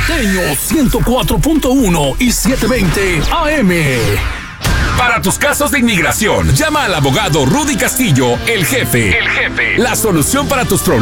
Norteño 104.1 y 720 AM. Para tus casos de inmigración, llama al abogado Rudy Castillo, el jefe. La solución para tus problemas.